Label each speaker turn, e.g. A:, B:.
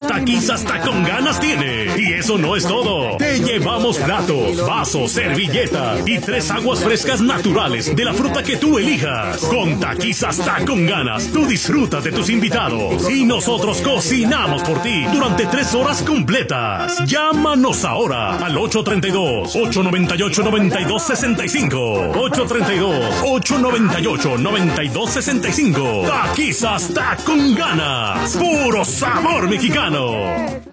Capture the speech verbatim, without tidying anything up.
A: Taquiza hasta con ganas tiene. Y eso no es todo. Te llevamos platos, vasos, servilletas y tres aguas frescas naturales de la fruta que tú elijas. Con Taquiza hasta con ganas, tú disfrutas de tus invitados y nosotros cocinamos por ti durante tres horas completas. Llámanos ahora al ocho tres dos, ocho nueve ocho, nueve dos seis cinco. ocho tres dos, ocho nueve ocho, nueve dos seis cinco. Taquiza hasta con ganas. Puro sabor mexicano.